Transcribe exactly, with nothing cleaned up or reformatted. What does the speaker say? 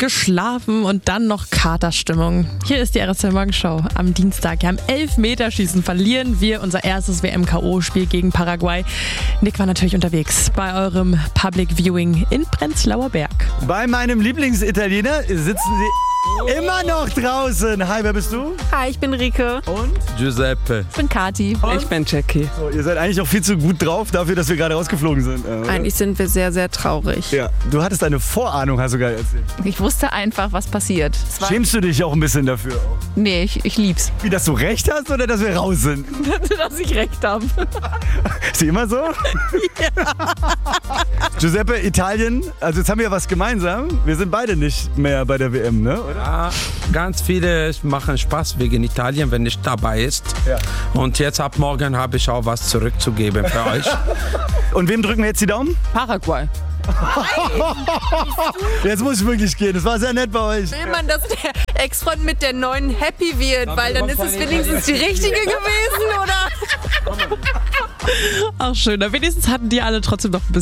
geschlafen und dann noch Katerstimmung. Hier ist die R S zwei Morgenshow am Dienstag. Ja, im Elfmeterschießen verlieren wir unser erstes W M-K O-Spiel gegen Paraguay. Nick war natürlich unterwegs bei eurem Public Viewing in Prenzlauer Berg. Bei meinem Lieblingsitaliener sitzen sie immer noch draußen. Hi, wer bist du? Hi, ich bin Rike. Und? Giuseppe. Ich bin Kati. Ich bin Jackie. So, ihr seid eigentlich auch viel zu gut drauf dafür, dass wir gerade rausgeflogen sind. Äh, oder? Eigentlich sind wir sehr, sehr traurig. Ja, du hattest eine Vorahnung, hast du gerade erzählt. Ich wusste einfach, was passiert. Es war, Schämst du dich auch ein bisschen dafür? nee, ich, ich lieb's. Wie, dass du recht hast oder dass wir raus sind? Dass ich recht habe. Ist sie immer so? Ja. Giuseppe, Italien, also jetzt haben wir ja was gemeinsam. Wir sind beide nicht mehr bei der W M, ne? Oder? Ja, ganz viele machen Spaß wegen Italien, wenn ich dabei ist. Ja. Und jetzt ab morgen habe ich auch was zurückzugeben für euch. Und wem drücken wir jetzt die Daumen? Paraguay. Jetzt muss ich wirklich gehen. Das war sehr nett bei euch. Will man, dass der Ex-Freund mit der neuen happy wird, weil dann ist es wenigstens die richtige gewesen, oder? Ach schön, wenigstens hatten die alle trotzdem noch ein bisschen